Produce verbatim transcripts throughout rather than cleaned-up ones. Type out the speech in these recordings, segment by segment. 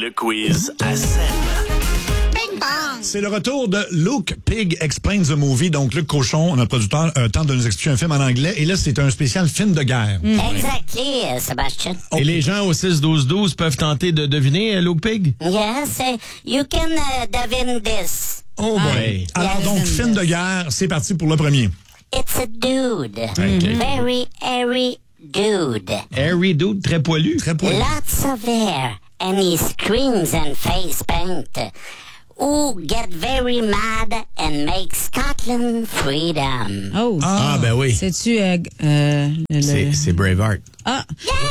Le quiz à scène. C'est le retour de Luke Pig Explains the Movie. Donc, Luc Cochon, notre producteur, euh, tente de nous expliquer un film en anglais. Et là, c'est un spécial film de guerre. Mm. Exactly, uh, Sebastian. Okay. Et les gens au six douze douze peuvent tenter de deviner uh, Luke Pig? Yes, uh, you can uh, devine this. Oh boy. Ah. Alors, donc, film de guerre, c'est parti pour le premier. It's a dude. Okay. Very hairy dude. Hairy dude, très poilu. Très poilu. Lots of hair. And he screams and face paint. Who get very mad and make Scotland freedom. Oh. Ah, ah ben oui. C'est-tu... Euh, euh, le... C'est, c'est Braveheart. Ah.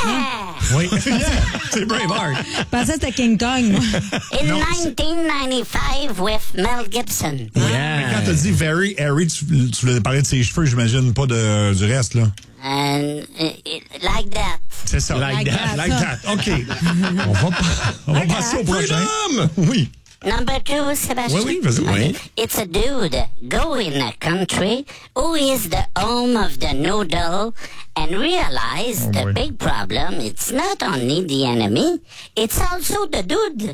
Yeah! Oui, c'est Braveheart. Je pensais que c'était King Kong, moi. In non, nineteen ninety-five with Mel Gibson. Yeah. Mais quand t'as dit very hairy, tu, tu voulais parler de ses cheveux, j'imagine, pas de, du reste, là. And uh, it, like that. C'est ça. Like, like that. that. Like that. OK. on va, on va passer au prochain. Freedom! Oui. Number two, Sebastian. Oui, oui, vas-y. Oui. It's a dude go in a country who is the home of the noodle and realize oh, the boy. big problem, it's not only the enemy, it's also the dude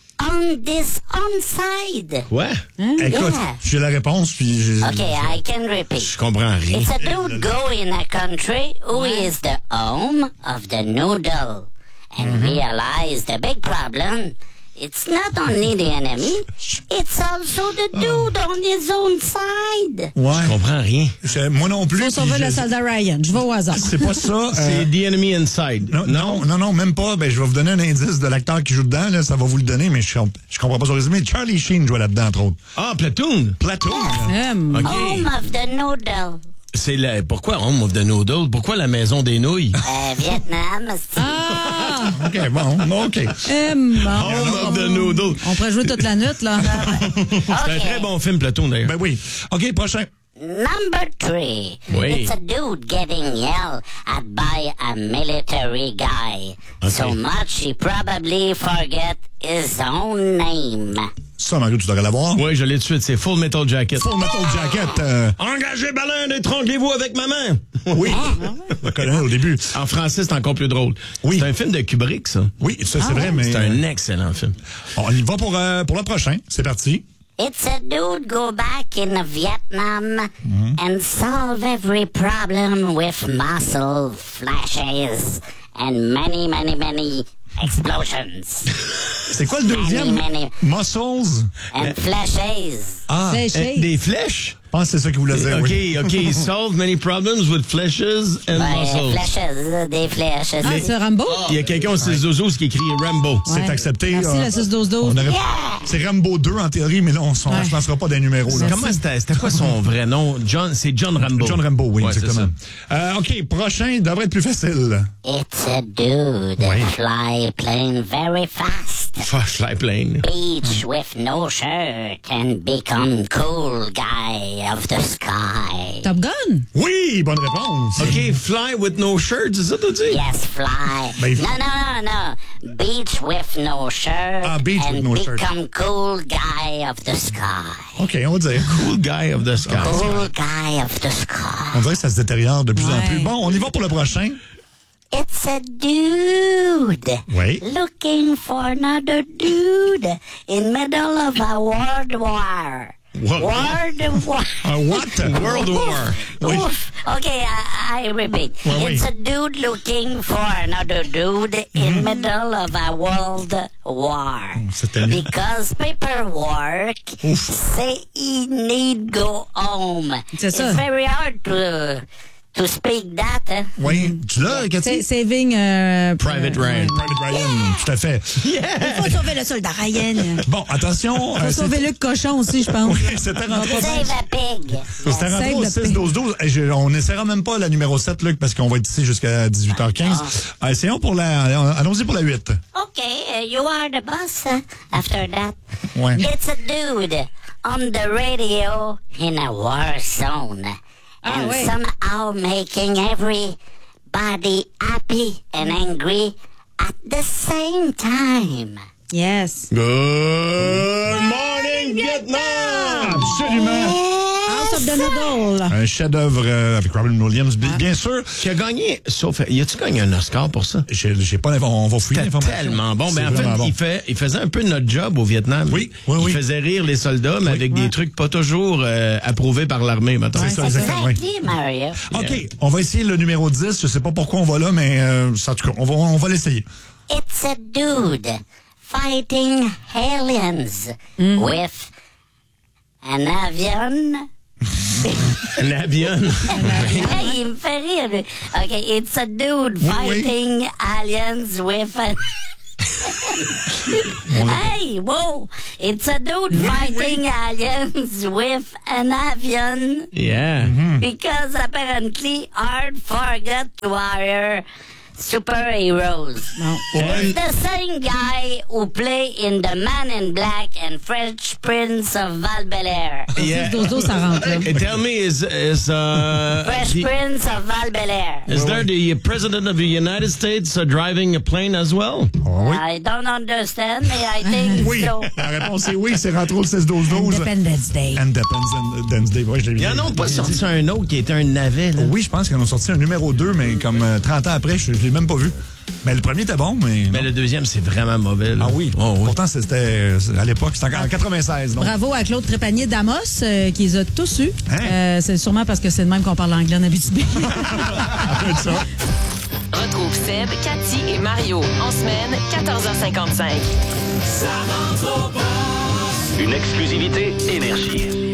on this on side. Quoi? Hein? Écoute, yeah. j'ai la réponse, puis... J'ai... Okay, I can repeat. Je comprends rien. It's a dude go in a country who ouais. is the home of the noodle and mm-hmm. realize the big problem, it's not only the enemy, it's also the dude on his own side. Ouais. Je comprends rien. Je, moi non plus. Faut sauver le soldat Ryan. Je vais au hasard. C'est pas ça. C'est euh... The Enemy Inside. Non, non, non, non, même pas. Ben, je vais vous donner un indice de l'acteur qui joue dedans. Là, ça va vous le donner, mais je, je comprends pas son résumé. Charlie Sheen joue là-dedans, entre autres. Ah, Platoon. Platoon. Um, okay. Home of the noodle. C'est la... Pourquoi Home of the Noodle? Pourquoi la maison des nouilles? Euh, Vietnam. Ah! OK, bon, OK. Um, Home of the Noodle. On pourrait jouer toute la nuit, là. Okay. C'est un très bon film, Platoon, d'ailleurs. Ben oui. OK, prochain. Number three. Oui. It's a dude getting yelled at by a military guy. Okay. So much he probably forget his own name. Ça, Mario, tu devrais l'avoir. Oui, je l'ai tout de suite. C'est Full Metal Jacket. Full Metal Jacket. Euh... Engagez ballon, étranglez-vous avec ma main. Oui. On connaît au début. En français, c'est encore plus drôle. Oui. C'est un film de Kubrick, ça. Oui, ça, c'est ah, vrai, mais... C'est un excellent film. On y va pour, euh, pour le prochain. C'est parti. It's a dude go back in Vietnam mm-hmm. and solve every problem with muscle flashes and many, many, many explosions. C'est quoi le deuxième? Many, many Muscles? and flashes. Ah, euh, des flèches? Je pense que c'est ça qu'il voulait dire, OK, oui. OK. Solve many problems with flèches and ouais, muscles. Flèches, des flèches. Ah, c'est Rambo? Il y a quelqu'un au six douze douze qui écrit Rambo. Ouais. C'est accepté. Merci, euh, le six douze douze. Aurait... Yeah! C'est Rambo deux en théorie, mais là, on ne se Ouais. lancera pas des numéros. Là. Comment c'était, c'était quoi son vrai nom? John, c'est John Rambo. John Rambo, oui, ouais, exactement. Euh, OK, prochain devrait être plus facile. It's a dude oui. fly plane very fast. Fly plane. Beach with no shirt and become cool guy of the sky. Top Gun? Oui, bonne réponse. OK, fly with no shirt, c'est ça, t'as dit? Yes, fly. Ben, no, no, no, no. Beach with no shirt ah, beach and with no become shirt. cool guy of the sky. OK, on va dire. Cool guy of the sky. Cool guy of the sky. On dirait que ça se détériore de plus ouais. en plus. Bon, on y va pour le prochain. It's a dude oui. looking for another dude in middle of a world war. What? World war. Uh, what? World War. Oui. Oof. Okay, I, I repeat. Well, it's wait. a dude looking for another dude in mm. middle of a world war. C'était... Because paperwork Oof. say he need go home. C'est ça. It's very hard to to speak that. Hein? Oui, tu l'as, Cathy? Saving... Euh, Private Ryan. Private Ryan, yeah. Tout à fait. Yeah. Il faut sauver le soldat Ryan. Bon, attention. Il faut euh, sauver Luc Cochon aussi, je pense. Oui, c'était rentré. Save a pig. C'était rentré au six douze douze. On n'essaiera même pas la numéro sept, Luc, parce qu'on va être ici jusqu'à dix-huit heures quinze. Ah. Essayons pour la... Allons-y pour la huit. Okay, uh, you are the boss uh, after that. Ouais. It's a dude on the radio in a war zone. Ah, and oui. somehow making everybody happy and angry at the same time. Yes. Good morning, Vietnam! Absolument. House of the Noodle. Un chef-d'œuvre euh, avec Robin Williams, bi- bien sûr. Qui a gagné, sauf, y a-tu gagné un Oscar pour ça? J'ai j'ai pas l'info- on va fouiller C'était l'information. tellement bon. C'est Ben, en fait, vraiment bon. il, fait, il faisait un peu notre job au Vietnam. Oui, oui, il oui. faisait rire les soldats, mais avec des trucs pas toujours euh, approuvés par l'armée, mettons. C'est ça, exactement. oui. Exactly, Mario. OK, on va essayer le numéro dix. Je sais pas pourquoi on va là, mais euh, ça, en tout cas, on va, on va l'essayer. It's a dude fighting aliens with an avion. Un avion. Hey, il me fait rire. lui. OK, it's a dude Oui, oui. fighting aliens with an... Hey, whoa! It's a dude fighting aliens with an avion Yeah. because apparently Art forgot to hire superheroes. Non. It's the same guy who play in The Man in Black and Fresh Prince of Val-Bel-Air. Yeah. Dodo, ça rentre, là. Hey, tell me, is is uh, Fresh the- Prince of Val-Bel-Air. is there the president of the United States uh, driving a plane as well? Oh, oui. I don't understand, but I think Oui, so. la réponse est oui, c'est rentré au six douze douze. Independence Day. Independence Day. Oui, je l'ai Il y en a pas sorti un autre qui était un navet, là. Oui, je pense qu'ils en ont sorti un numéro deux, mais comme euh, trente ans après, je, je l'ai même pas vu. Mais le premier était bon, mais... Mais le deuxième, c'est vraiment mauvais, là. Ah oui. Oh, oui. Pourtant, c'était à l'époque, c'était encore en quatre-vingt-seize. Donc. Bravo à Claude Trépanier d'Amos, euh, qui les a tous eus. Hein? Euh, c'est sûrement parce que c'est de même qu'on parle anglais en Abitibi. ça. Retrouve Seb, Cathy et Mario en semaine, quatorze heures cinquante-cinq. Une exclusivité Énergie.